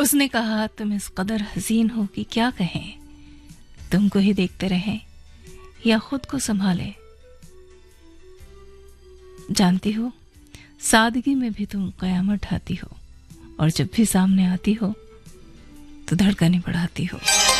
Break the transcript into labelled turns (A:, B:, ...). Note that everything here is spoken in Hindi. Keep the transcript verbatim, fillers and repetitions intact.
A: उसने कहा तुम इस कदर हसीन हो कि क्या कहें, तुमको ही देखते रहें या खुद को संभालें। जानती हो सादगी में भी तुम कयामत ढाती हो, और जब भी सामने आती हो तो धड़कनें बढ़ाती हो।